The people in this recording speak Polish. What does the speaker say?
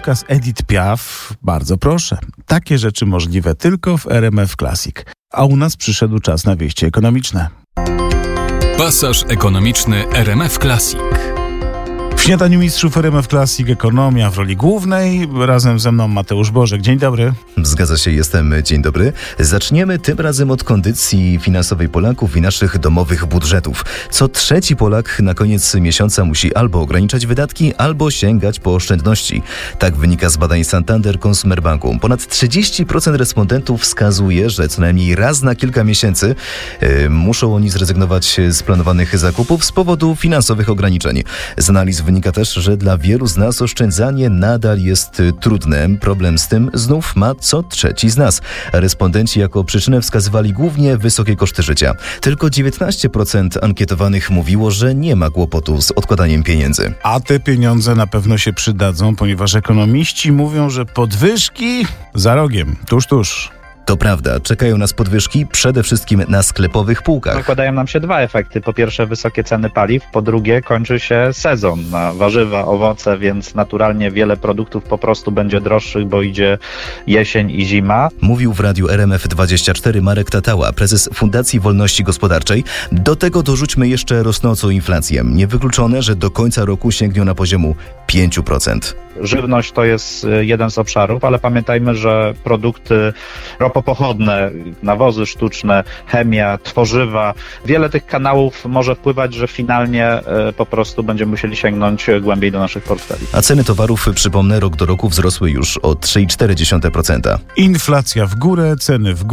słuchawka z Edith Piaf, bardzo proszę. Takie rzeczy możliwe tylko w RMF Classic. A u nas przyszedł czas na wieści ekonomiczne. Pasaż ekonomiczny RMF Classic. W śniadaniu mistrzów RMF Classic ekonomia w roli głównej. Razem ze mną Mateusz Bożek. Dzień dobry. Zgadza się, jestem. Dzień dobry. Zaczniemy tym razem od kondycji finansowej Polaków i naszych domowych budżetów. Co trzeci Polak na koniec miesiąca musi albo ograniczać wydatki, albo sięgać po oszczędności. Tak wynika z badań Santander Consumer Banku. Ponad 30% respondentów wskazuje, że co najmniej raz na kilka miesięcy muszą oni zrezygnować z planowanych zakupów z powodu finansowych ograniczeń. Z analiz wynika też, że dla wielu z nas oszczędzanie nadal jest trudne. Problem z tym znów ma co trzeci z nas. Respondenci jako przyczynę wskazywali głównie wysokie koszty życia. Tylko 19% ankietowanych mówiło, że nie ma kłopotu z odkładaniem pieniędzy. A te pieniądze na pewno się przydadzą, ponieważ ekonomiści mówią, że podwyżki za rogiem, tuż. To prawda, czekają nas podwyżki przede wszystkim na sklepowych półkach. Nakładają nam się dwa efekty. Po pierwsze wysokie ceny paliw, po drugie kończy się sezon na warzywa, owoce, więc naturalnie wiele produktów po prostu będzie droższych, bo idzie jesień i zima. Mówił w radiu RMF24 Marek Tatała, prezes Fundacji Wolności Gospodarczej. Do tego dorzućmy jeszcze rosnącą inflację. Niewykluczone, że do końca roku sięgnie na poziomu 5%. Żywność to jest jeden z obszarów, ale pamiętajmy, że produkty ropopochodne, nawozy sztuczne, chemia, tworzywa, wiele tych kanałów może wpływać, że finalnie po prostu będziemy musieli sięgnąć głębiej do naszych portfeli. A ceny towarów, przypomnę, rok do roku wzrosły już o 3,4%. Inflacja w górę, ceny w górę.